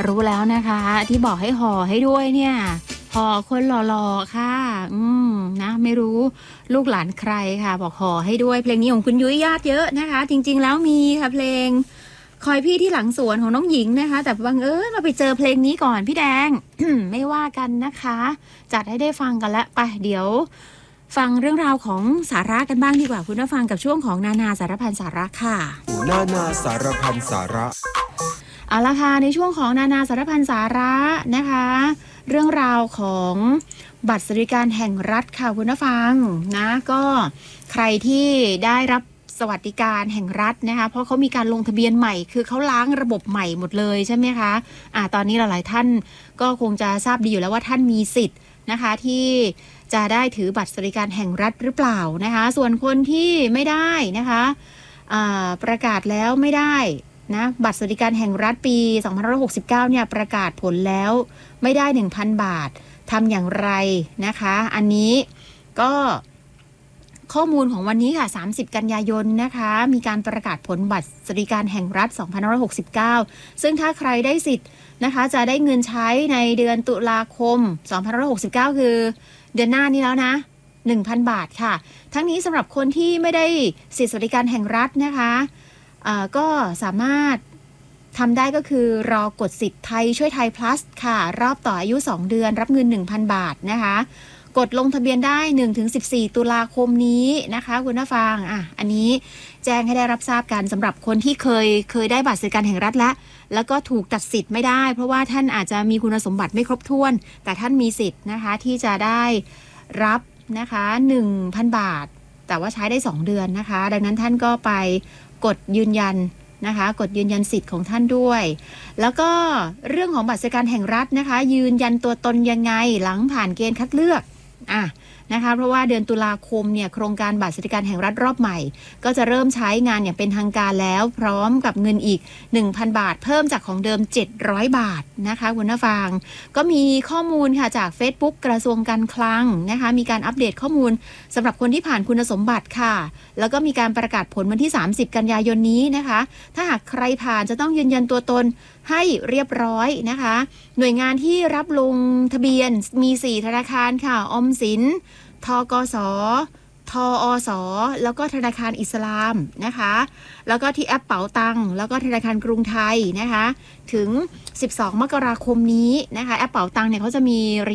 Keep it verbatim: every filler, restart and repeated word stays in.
รู้แล้วนะคะที่บอกให้ห่อให้ด้วยเนี่ยห่อคนหล่อๆค่ะอืมนะไม่รู้ลูกหลานใครค่ะบอกห่อให้ด้วยเพลงนี้ของคุณยุ้ยญาติเยอะนะคะจริงๆแล้วมีค่ะเพลงคอยพี่ที่หลังสวนของน้องหญิงนะคะแต่บังเอิญมาไปเจอเพลงนี้ก่อนพี่แดง ไม่ว่ากันนะคะจัดให้ได้ฟังกันละไปเดี๋ยวฟังเรื่องราวของสาระกันบ้างดีกว่าคุณผู้ฟังกับช่วงของนานาสารพันสาระค่ะนานาสารพันสาระเอาละค่ะในช่วงของนานาสารพันสาระนะคะเรื่องราวของบัตรสวัสดิการแห่งรัฐค่ะคุณผู้ฟังนะก็ใครที่ได้รับสวัสดิการแห่งรัฐนะคะเพราะเขามีการลงทะเบียนใหม่คือเขาล้างระบบใหม่หมดเลยใช่ไหมคะอ่าตอนนี้หลายๆท่านก็คงจะทราบดีอยู่แล้วว่าท่านมีสิทธิ์นะคะที่จะได้ถือบัตรสวัสดิการแห่งรัฐหรือเปล่านะคะส่วนคนที่ไม่ได้นะคะอ่าประกาศแล้วไม่ได้นะบัตรสวัสดิการแห่งรัฐปีสองพันห้าร้อยหกสิบเก้าเนี่ยประกาศผลแล้วไม่ได้ หนึ่งพัน บาททำอย่างไรนะคะอันนี้ก็ข้อมูลของวันนี้ค่ะสามสิบกันยายนนะคะมีการประกาศผลบัตรสวัสดิการแห่งรัฐสองพันห้าร้อยหกสิบเก้าซึ่งถ้าใครได้สิทธิ์นะคะจะได้เงินใช้ในเดือนตุลาคมสองพันห้าร้อยหกสิบเก้าคือเดือนหน้านี้แล้วนะ หนึ่งพัน บาทค่ะทั้งนี้สำหรับคนที่ไม่ได้สิทธิสวัสดิการแห่งรัฐนะคะก็สามารถทำได้ก็คือรอกดสิทธิ์ไทยช่วยไทย plus ค่ะรอบต่ออายุสองเดือนรับเงิน หนึ่งพัน บาทนะคะกดลงทะเบียนได้ หนึ่งถึงสิบสี่ ตุลาคมนี้นะคะคุณผู้ฟังอ่ะอันนี้แจ้งให้ได้รับทราบกันสำหรับคนที่เคยเคยได้บัตรสวัสดิการแห่งรัฐแล้วแล้วก็ถูกตัดสิทธิ์ไม่ได้เพราะว่าท่านอาจจะมีคุณสมบัติไม่ครบถ้วนแต่ท่านมีสิทธิ์นะคะที่จะได้รับนะคะ หนึ่งพัน บาทแต่ว่าใช้ได้สองเดือนนะคะดังนั้นท่านก็ไปกดยืนยันนะคะกดยืนยันสิทธิ์ของท่านด้วยแล้วก็เรื่องของบัตรสวัสดิการแห่งรัฐนะคะยืนยันตัวตนยังไงหลังผ่านเกณฑ์คัดเลือกอ่ะนะคะเพราะว่าเดือนตุลาคมเนี่ยโครงการบัตรสวัสดิการแห่งรัฐรอบใหม่ก็จะเริ่มใช้งานอย่างเป็นทางการแล้วพร้อมกับเงินอีก หนึ่งพัน บาทเพิ่มจากของเดิมเจ็ดร้อยบาทนะคะคุณผู้ฟังก็มีข้อมูลค่ะจาก Facebook กระทรวงการคลังนะคะมีการอัปเดตข้อมูลสำหรับคนที่ผ่านคุณสมบัติค่ะแล้วก็มีการประกาศผลวันที่สามสิบกันยายนนี้นะคะถ้าหากใครผ่านจะต้องยืนยันตัวตนให้เรียบร้อยนะคะหน่วยงานที่รับลงทะเบียนมีสี่ธนาคารค่ะออมสินธกส.ทอส.แล้วก็ธนาคารอิสลามนะคะแล้วก็ที่แอปเป๋าตังแล้วก็ธนาคารกรุงไทยนะคะถึงสิบสองมกราคมนี้นะคะแอปเป๋าตังเนี่ยเขาจะมี